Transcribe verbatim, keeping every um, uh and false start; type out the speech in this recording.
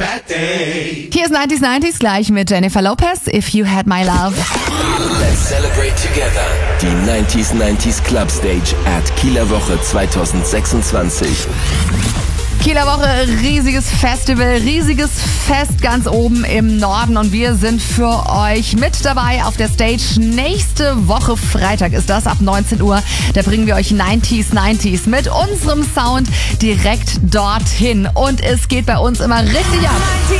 Hier ist neunzig neunzig gleich mit Jennifer Lopez, If You Had My Love. Let's celebrate together. Die neunzig neunzig Club Stage at Kieler Woche zwanzig sechsundzwanzig. Kieler Woche, riesiges Festival, riesiges Fest ganz oben im Norden und wir sind für euch mit dabei auf der Stage. Nächste Woche Freitag ist das, ab neunzehn Uhr. Da bringen wir euch neunzig neunzig mit unserem Sound direkt dorthin und es geht bei uns immer richtig ab.